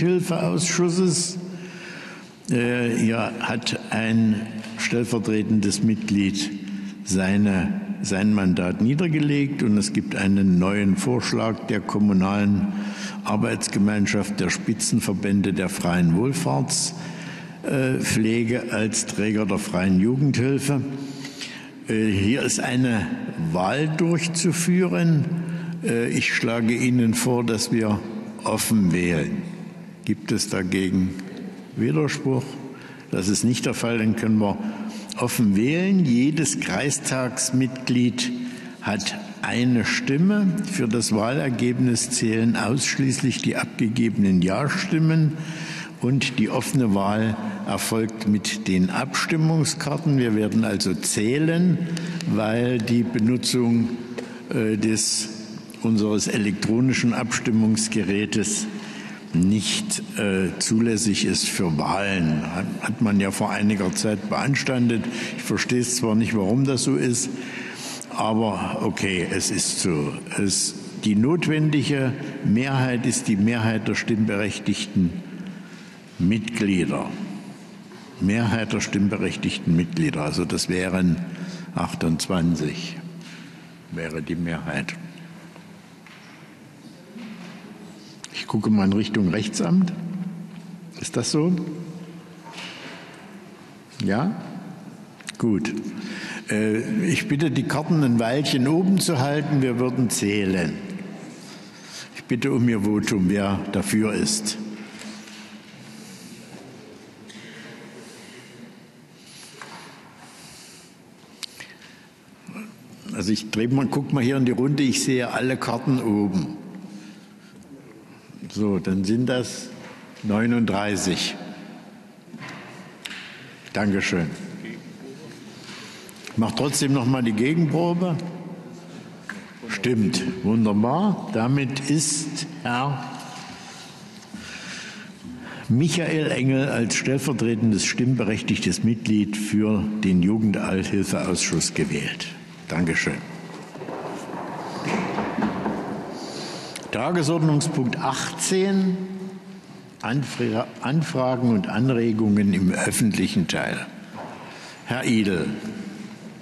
Jugendhilfeausschusses. Hier hat ein stellvertretendes Mitglied sein Mandat niedergelegt und es gibt einen neuen Vorschlag der kommunalen Arbeitsgemeinschaft der Spitzenverbände der freien Wohlfahrtspflege als Träger der freien Jugendhilfe. Hier ist eine Wahl durchzuführen. Ich schlage Ihnen vor, dass wir offen wählen. Gibt es dagegen Widerspruch? Das ist nicht der Fall, dann können wir offen wählen. Jedes Kreistagsmitglied hat eine Stimme. Für das Wahlergebnis zählen ausschließlich die abgegebenen Ja-Stimmen und die offene Wahl erfolgt mit den Abstimmungskarten. Wir werden also zählen, weil die Benutzung unseres elektronischen Abstimmungsgerätes nicht zulässig ist für Wahlen. Hat man ja vor einiger Zeit beanstandet. Ich verstehe es zwar nicht, warum das so ist, aber okay, es ist so. Die notwendige Mehrheit ist die Mehrheit der stimmberechtigten Mitglieder. Mehrheit der stimmberechtigten Mitglieder, also das wären 28, wäre die Mehrheit. Ich gucke mal in Richtung Rechtsamt. Ist das so? Ja? Gut. Ich bitte, die Karten ein Weilchen oben zu halten. Wir würden zählen. Ich bitte um Ihr Votum, wer dafür ist. Also ich gucke mal hier in die Runde. Ich sehe alle Karten oben. So, dann sind das 39. Dankeschön. Ich mache trotzdem noch mal die Gegenprobe. Stimmt, wunderbar. Damit ist Herr Michael Engel als stellvertretendes stimmberechtigtes Mitglied für den Jugendalthilfeausschuss gewählt. Dankeschön. Tagesordnungspunkt 18, Anfragen und Anregungen im öffentlichen Teil. Herr Idel.